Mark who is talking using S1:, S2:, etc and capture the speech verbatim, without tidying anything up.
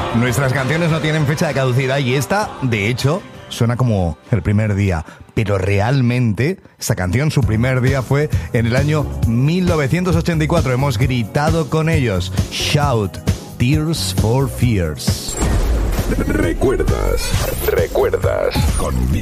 S1: Nuestras canciones no tienen fecha de caducidad y esta, de hecho, suena como el primer día. Pero realmente, esta canción, su primer día fue en el año mil novecientos ochenta y cuatro. Hemos gritado con ellos. Shout, Tears for Fears.
S2: Recuerdas, recuerdas. Con